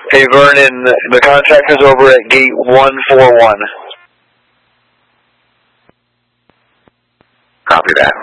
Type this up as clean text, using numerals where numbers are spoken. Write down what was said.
Hey Vernon, the contractor's over at gate 141. Copy that.